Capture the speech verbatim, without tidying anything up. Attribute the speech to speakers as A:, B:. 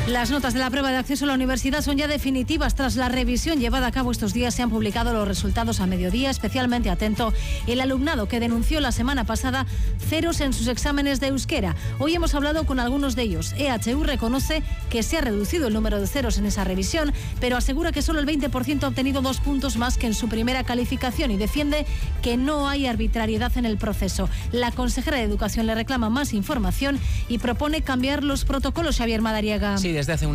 A: Las notas de la prueba de acceso a la universidad son ya definitivas. Tras la revisión llevada a cabo estos días, se han publicado los resultados a mediodía. Especialmente atento el alumnado que denunció la semana pasada ceros en sus exámenes de euskera. Hoy hemos hablado con algunos de ellos. E H U reconoce que se ha reducido el número de ceros en esa revisión, pero asegura que solo el veinte por ciento ha obtenido dos puntos más que en su primera calificación y defiende que no hay arbitrariedad en el proceso. La consejera de Educación le reclama más información y propone cambiar los protocolos. Xavier Madariaga.
B: Sí, desde hace una